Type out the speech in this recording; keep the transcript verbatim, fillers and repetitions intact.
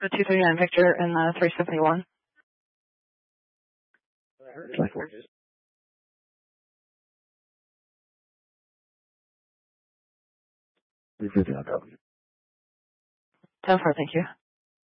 The two thirty-nine Victor and the three seventy-one. twenty-four. three fifty, I'll go. ten four, thank you.